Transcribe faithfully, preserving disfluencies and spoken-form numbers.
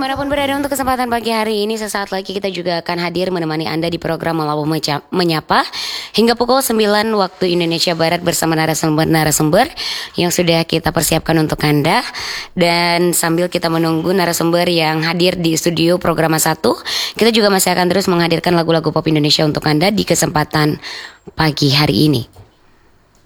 dimanapun berada untuk kesempatan pagi hari ini, sesaat lagi kita juga akan hadir menemani Anda di program Melabu Menyapa hingga pukul sembilan waktu Indonesia Barat bersama narasumber-narasumber yang sudah kita persiapkan untuk Anda. Dan sambil kita menunggu narasumber yang hadir di studio program satu, kita juga masih akan terus menghadirkan lagu-lagu pop Indonesia untuk Anda di kesempatan pagi hari ini.